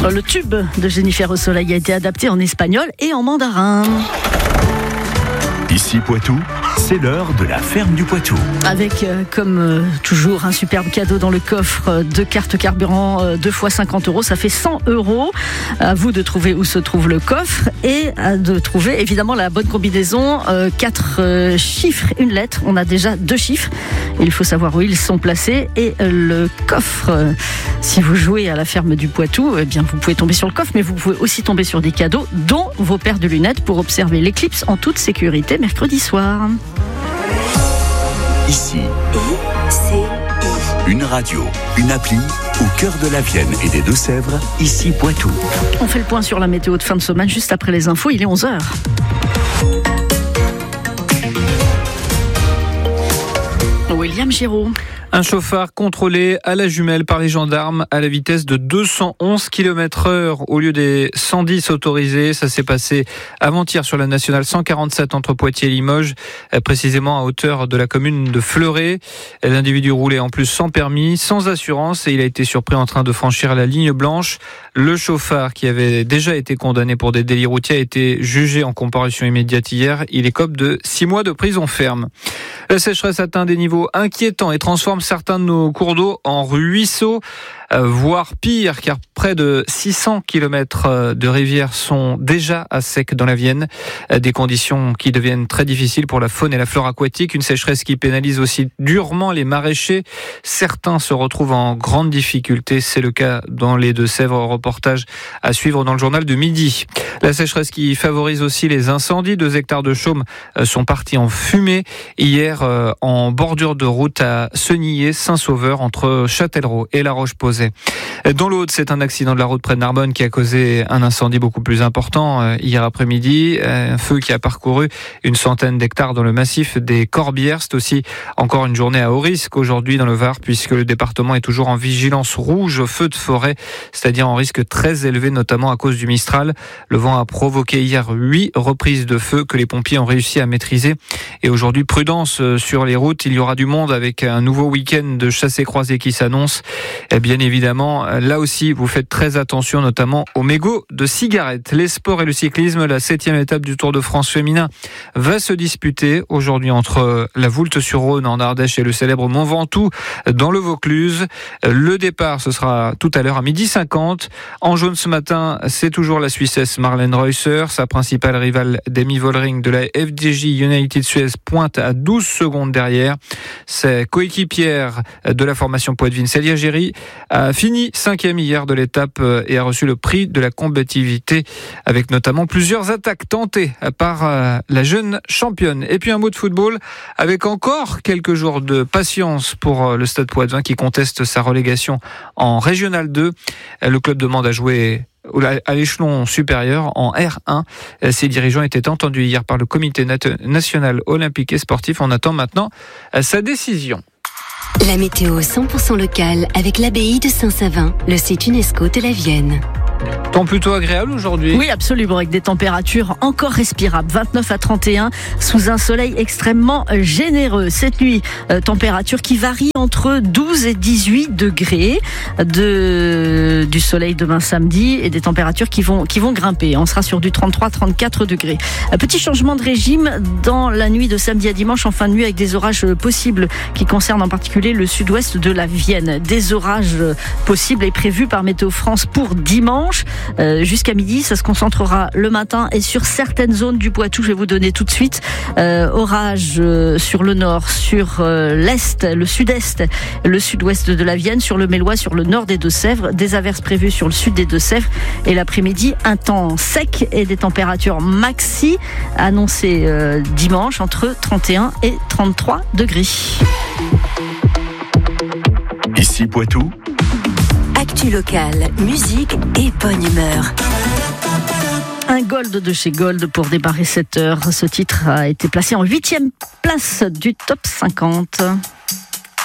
Le tube de Jennifer au soleil a été adapté en espagnol et en mandarin. Ici Poitou, c'est l'heure de la ferme du Poitou. Avec, comme toujours, un superbe cadeau dans le coffre, 2 cartes carburant, 2 fois 50 €, ça fait 100 €. À vous de trouver où se trouve le coffre et de trouver évidemment la bonne combinaison. 4 chiffres, une lettre. On a déjà 2 chiffres. Il faut savoir où ils sont placés. Et le coffre, si vous jouez à la ferme du Poitou, eh bien vous pouvez tomber sur le coffre, mais vous pouvez aussi tomber sur des cadeaux, dont vos paires de lunettes pour observer l'éclipse en toute sécurité mercredi soir. Ici, une radio, une appli au cœur de la Vienne et des Deux-Sèvres, ici Poitou. On fait le point sur la météo de fin de semaine juste après les infos, il est 11h. William Giraud. Un chauffard contrôlé à la jumelle par les gendarmes à la vitesse de 211 km/h au lieu des 110 autorisés. Ça s'est passé avant-hier sur la nationale 147 entre Poitiers et Limoges, précisément à hauteur de la commune de Fleuret. L'individu roulait en plus sans permis, sans assurance et il a été surpris en train de franchir la ligne blanche. Le chauffard, qui avait déjà été condamné pour des délits routiers, a été jugé en comparution immédiate hier. Il écope de 6 mois de prison ferme. La sécheresse atteint des niveaux inquiétants et transforme certains de nos cours d'eau en ruisseaux, voire pire, car près de 600 km de rivières sont déjà à sec dans la Vienne. Des conditions qui deviennent très difficiles pour la faune et la flore aquatique. Une sécheresse qui pénalise aussi durement les maraîchers. Certains se retrouvent en grande difficulté. C'est le cas dans les Deux-Sèvres. Reportage à suivre dans le journal de midi. La sécheresse qui favorise aussi les incendies. 2 hectares de chaume sont partis en fumée hier en bordure de route à Senillé, Saint-Sauveur, entre Châtellerault et La Roche-Posay. Dans l'Aude, c'est un accident de la route près de Narbonne qui a causé un incendie beaucoup plus important hier après-midi. Un feu qui a parcouru une centaine d'hectares dans le massif des Corbières. C'est aussi encore une journée à haut risque aujourd'hui dans le Var, puisque le département est toujours en vigilance rouge feu de forêt, c'est-à-dire en risque très élevé, notamment à cause du Mistral. Le vent a provoqué hier 8 reprises de feu que les pompiers ont réussi à maîtriser. Et aujourd'hui, prudence sur les routes. Il y aura du monde avec un nouveau week-end de chassés-croisés qui s'annonce. Et bien évidemment, là aussi, vous faites très attention, notamment aux mégots de cigarettes. Les sports et le cyclisme, la 7e étape du Tour de France féminin va se disputer aujourd'hui entre la Voulte-sur-Rhône en Ardèche et le célèbre Mont Ventoux dans le Vaucluse. Le départ, ce sera tout à l'heure à 12h50. En jaune ce matin, c'est toujours la Suissesse Marlène Reusser. Sa principale rivale Demi Vollering de la FDJ United Suez pointe à 12 secondes derrière. Sa coéquipière de la formation Poitvin, Célia Géry, a fini 5e hier de l'étape et a reçu le prix de la combativité avec notamment plusieurs attaques tentées par la jeune championne. Et puis un mot de football avec encore quelques jours de patience pour le Stade Poitvin qui conteste sa relégation en Régional 2. Le club demande à jouer à l'échelon supérieur en R1. Ses dirigeants étaient entendus hier par le comité national olympique et sportif. On attend maintenant sa décision. La météo 100% locale avec l'abbaye de Saint-Savin, le site UNESCO de la Vienne. Temps plutôt agréable aujourd'hui. Oui, absolument, avec des températures encore respirables, 29 à 31, sous un soleil extrêmement généreux. Cette nuit, température qui varie entre 12 et 18 degrés du soleil demain samedi et des températures qui vont grimper. On sera sur du 33-34 degrés. Petit changement de régime dans la nuit de samedi à dimanche en fin de nuit avec des orages possibles qui concernent en particulier le sud-ouest de la Vienne. Des orages possibles et prévus par Météo France pour dimanche. Jusqu'à midi, ça se concentrera le matin et sur certaines zones du Poitou. Je vais vous donner tout de suite orage sur le nord, sur l'est, le sud-est, le sud-ouest de la Vienne, sur le Mélois, sur le nord des Deux-Sèvres, des averses prévues sur le sud des Deux-Sèvres et l'après-midi un temps sec et des températures maxi annoncées dimanche entre 31 et 33 degrés. Ici Poitou. Actu locale, musique et bonne humeur. Un Gold de chez Gold pour démarrer cette heure. Ce titre a été placé en 8e place du top 50.